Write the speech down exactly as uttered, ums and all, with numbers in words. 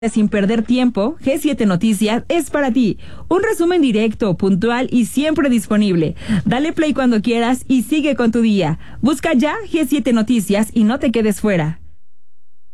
Sin perder tiempo, G siete Noticias es para ti. Un resumen directo, puntual y siempre disponible. Dale play cuando quieras y sigue con tu día. Busca ya G siete Noticias y no te quedes fuera.